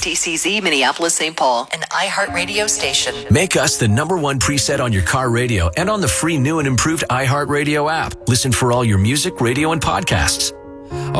KTCZ Minneapolis, St. Paul, an iHeartRadio station. Make us the #1 preset on your car radio and on the free new and improved iHeartRadio app. Listen for all your music, radio, and podcasts.